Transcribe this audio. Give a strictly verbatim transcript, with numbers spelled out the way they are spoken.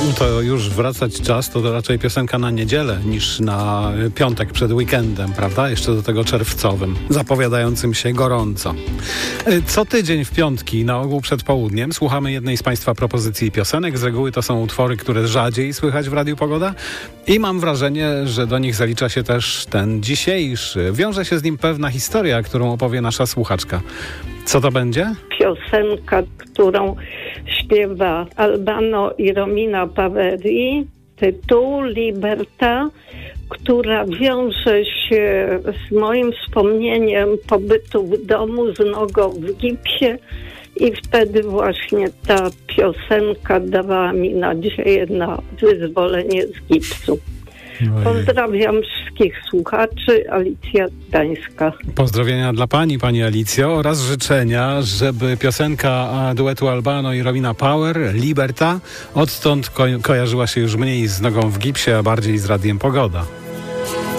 To już wracać czas, to, to raczej piosenka na niedzielę niż na piątek przed weekendem, prawda? Jeszcze do tego czerwcowym, zapowiadającym się gorąco. Co tydzień w piątki, na ogół przed południem, słuchamy jednej z Państwa propozycji piosenek. Z reguły to są utwory, które rzadziej słychać w Radiu Pogoda i mam wrażenie, że do nich zalicza się też ten dzisiejszy. Wiąże się z nim pewna historia, którą opowie nasza słuchaczka. Co to będzie? Piosenka, którą śpiewa Albano i Romina Paveri, tytuł Liberta, która wiąże się z moim wspomnieniem pobytu w domu z nogą w gipsie i wtedy właśnie ta piosenka dawała mi nadzieję na wyzwolenie z gipsu. Pozdrawiam wszystkich słuchaczy, Alicja Gdańska. Pozdrowienia dla Pani, Pani Alicjo, oraz życzenia, żeby piosenka duetu Albano i Romina Power, Liberta, odtąd ko- kojarzyła się już mniej z nogą w gipsie, a bardziej z Radiem Pogoda.